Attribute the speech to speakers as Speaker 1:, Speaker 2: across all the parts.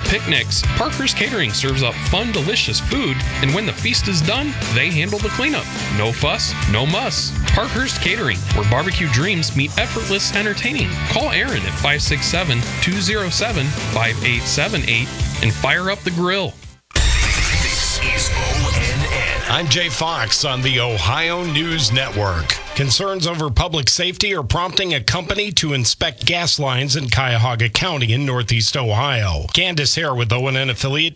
Speaker 1: picnics. Parker's Catering serves up fun, delicious food, and when the feast is done, they handle the cleanup. No fuss, no muss. Parker's Catering, where barbecue dreams meet effortless entertaining. Call Aaron at 567-207-5878 and fire up the grill.
Speaker 2: This is ONN.
Speaker 3: I'm Jay Fox on the Ohio News Network. Concerns over public safety are prompting a company to inspect gas lines in Cuyahoga County in Northeast Ohio. Candace Hare with ONN affiliate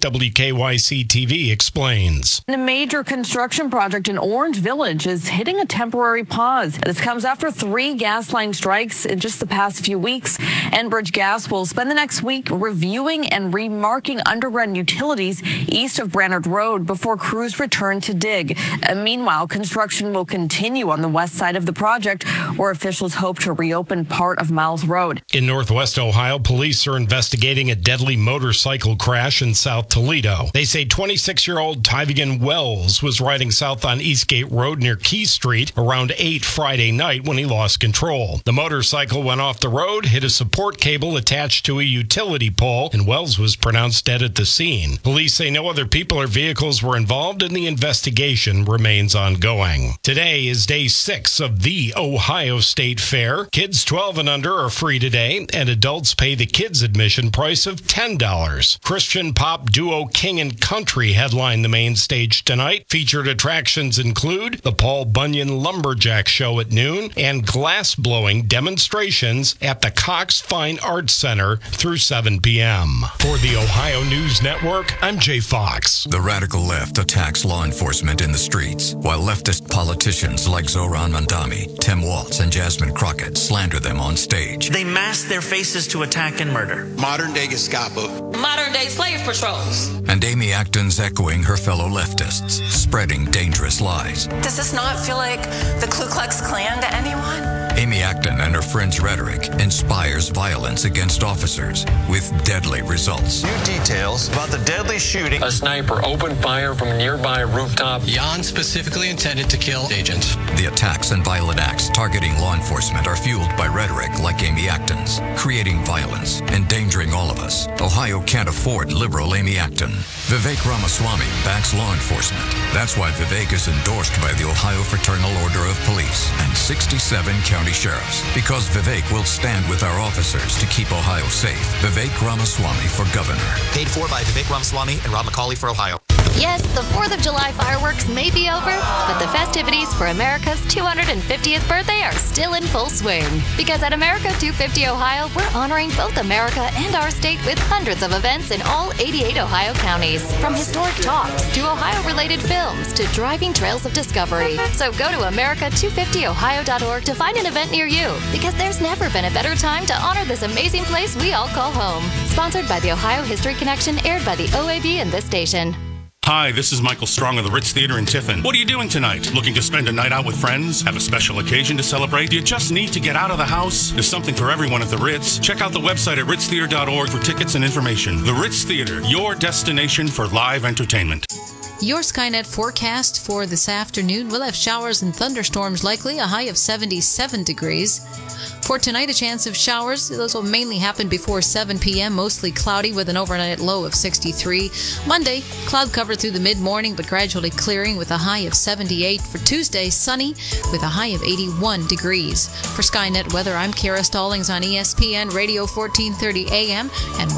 Speaker 3: WKYC-TV explains.
Speaker 4: A major construction project in Orange Village is hitting a temporary pause. This comes after 3 gas line strikes in just the past few weeks. Enbridge Gas will spend the next week reviewing and remarking underground utilities east of Brannard Road before crews return to dig. Meanwhile, construction will continue on the west side of the project, where officials hope to reopen part of Miles Road.
Speaker 3: In Northwest Ohio, police are investigating a deadly motorcycle crash in South Toledo. They say 26-year-old Tyvigan Wells was riding south on Eastgate Road near Key Street around 8 Friday night when he lost control. The motorcycle went off the road, hit a support cable attached to a utility pole, and Wells was pronounced dead at the scene. Police say no other people or vehicles were involved, and the investigation remains ongoing. Today is day 6 of the Ohio State Fair. Kids 12 and under are free today, and adults pay the kids' admission price of $10. Christian pop duo King and Country headline the main stage tonight. Featured attractions include the Paul Bunyan Lumberjack Show at noon and glass-blowing demonstrations at the Cox Fine Arts Center through 7 p.m. For the Ohio News Network, I'm Jay Fox.
Speaker 2: The radical left attacks law enforcement in the streets, while leftist politicians like Zoran Mandami, Tim Walz, and Jasmine Crockett slander them on stage.
Speaker 5: They mask their faces to attack and murder.
Speaker 6: Modern-day Gestapo.
Speaker 7: Modern-day slave patrols.
Speaker 2: And Amy Acton's echoing her fellow leftists, spreading dangerous lies.
Speaker 8: Does this not feel like the Ku Klux Klan to anyone?
Speaker 2: Amy Acton and her friends' rhetoric inspires violence against officers with deadly results.
Speaker 9: New details about the deadly shooting.
Speaker 10: A sniper opened fire from a nearby rooftop.
Speaker 11: Jan specifically intended to kill agents.
Speaker 2: The attacks and violent acts targeting law enforcement are fueled by rhetoric like Amy Acton's, creating violence, endangering all of us. Ohio can't afford liberal Amy Acton. Vivek Ramaswamy backs law enforcement. That's why Vivek is endorsed by the Ohio Fraternal Order of Police and 67 county sheriffs. Because Vivek will stand with our officers to keep Ohio safe. Vivek Ramaswamy for governor.
Speaker 12: Paid for by Vivek Ramaswamy and Rob McCauley for Ohio.
Speaker 13: Yes, the 4th of July fireworks may be over, but the festivities for America's 250th birthday are still in full swing. Because at America 250 Ohio, we're honoring both America and our state with hundreds of events in all 88 Ohio counties. From historic talks to Ohio-related films to driving trails of discovery. So go to America250Ohio.org to find an event near you. Because there's never been a better time to honor this amazing place we all call home. Sponsored by the Ohio History Connection, aired by the OAB and this station.
Speaker 14: Hi, this is Michael Strong of the Ritz Theater in Tiffin. What are you doing tonight? Looking to spend a night out with friends? Have a special occasion to celebrate? Do you just need to get out of the house? There's something for everyone at the Ritz. Check out the website at ritztheater.org for tickets and information. The Ritz Theater, your destination for live entertainment.
Speaker 15: Your Skynet forecast for this afternoon. We'll have showers and thunderstorms likely, a high of 77 degrees. For tonight, a chance of showers. Those will mainly happen before 7 p.m., mostly cloudy with an overnight low of 63. Monday, cloud cover through the mid-morning, but gradually clearing with a high of 78. For Tuesday, sunny with a high of 81 degrees. For Skynet Weather, I'm Kara Stallings on ESPN Radio 1430 AM and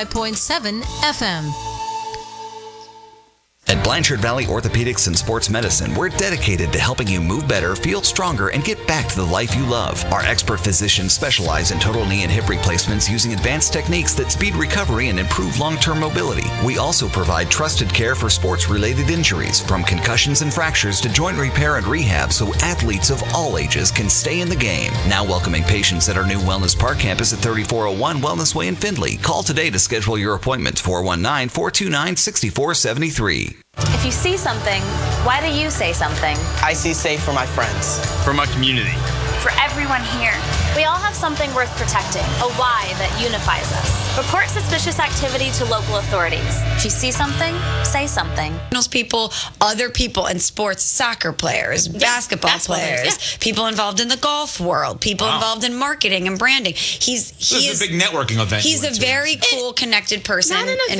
Speaker 15: 105.7 FM.
Speaker 16: At Blanchard Valley Orthopedics and Sports Medicine, we're dedicated to helping you move better, feel stronger, and get back to the life you love. Our expert physicians specialize in total knee and hip replacements using advanced techniques that speed recovery and improve long-term mobility. We also provide trusted care for sports-related injuries, from concussions and fractures to joint repair and rehab, so athletes of all ages can stay in the game. Now welcoming patients at our new Wellness Park campus at 3401 Wellness Way in Findlay. Call today to schedule your appointment, 419-429-6473.
Speaker 17: If you see something, why do you say something?
Speaker 18: I see safe for my friends.
Speaker 19: For my community.
Speaker 20: For everyone here. We all have something worth protecting, a why that unifies us. Report suspicious activity to local authorities.
Speaker 17: If you see something, say something.
Speaker 8: Those people, other people in sports, soccer players, basketball players, people involved in the golf world, people involved in marketing and branding. This
Speaker 9: is a big networking event.
Speaker 8: He's a very cool, connected person.